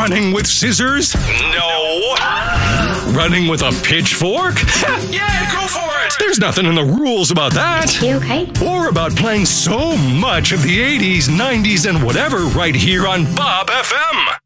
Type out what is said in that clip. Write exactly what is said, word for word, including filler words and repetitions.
Running with scissors? No. Running with a pitchfork? Yeah, go for it. There's nothing in the rules about that. You okay? Or about playing so much of the eighties, nineties, and whatever right here on Bob F M.